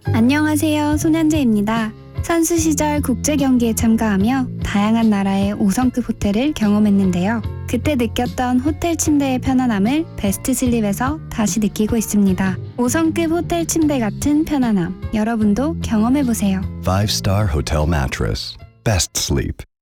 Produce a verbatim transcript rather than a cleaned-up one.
안녕하세요. 손현재입니다. 선수 시절 국제 경기에 참가하며 다양한 나라의 오 성급 호텔을 경험했는데요. 그때 느꼈던 호텔 침대의 편안함을 베스트 슬립에서 다시 느끼고 있습니다. 오 성급 호텔 침대 같은 편안함, 여러분도 경험해보세요. five star Hotel Mattress. Best sleep.